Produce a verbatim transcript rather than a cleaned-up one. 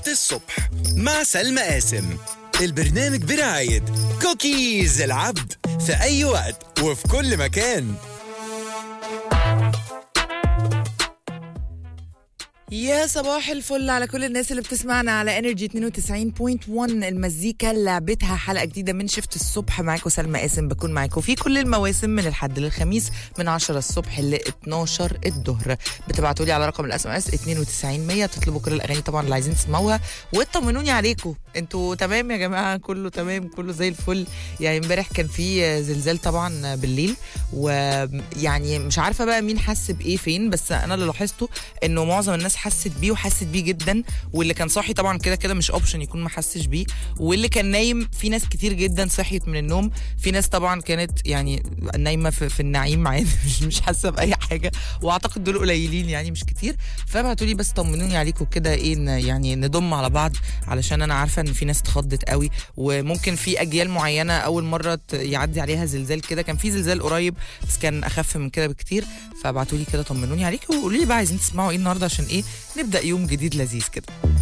شفت الصبح مع سلمى قاسم. البرنامج برعاية كوكيز العبد في أي وقت وفي كل مكان. يا صباح الفل على كل الناس اللي بتسمعنا على انرجي اتنين وتسعين فاصلة واحد. المزيكا لعبتها حلقه جديده من شفت الصبح. معاكم سلمى قاسم، بكون معاكم في كل المواسم من الحد للخميس من عشرة الصبح ل اتناشر الظهر. بتبعتوا لي على رقم الاس ام اس اتنين وتسعين مية، تطلبوا كل الاغاني طبعا اللي عايزين تسمعوها وتطمنوني عليكم. انتوا تمام يا جماعه؟ كله تمام، كله زي الفل. يعني امبارح كان في زلزال طبعا بالليل، ويعني مش عارفه بقى مين حس بايه فين، بس انا اللي لاحظته انه معظم الناس حست بيه وحست بيه جدا، واللي كان صاحي طبعا كده كده مش اوبشن يكون ما حسش بيه، واللي كان نايم في ناس كتير جدا صحيت من النوم. في ناس طبعا كانت يعني نايمه في, في النعيم عادي مش مش حاسه باي حاجه، واعتقد دول قليلين يعني مش كتير. فابعتوا لي بس طمنوني عليكم كده ايه، يعني نضم على بعض، علشان انا عارفه ان في ناس اتخضت قوي، وممكن في اجيال معينه اول مره يعدي عليها زلزال كده. كان في زلزال قريب بس كان اخف من كده بكتير. فابعتوا لي كده طمنوني عليكم وقولوا لي بقى عايزين تسمعوا ايه النهارده، عشان ايه نبدا يوم جديد لذيذ كده.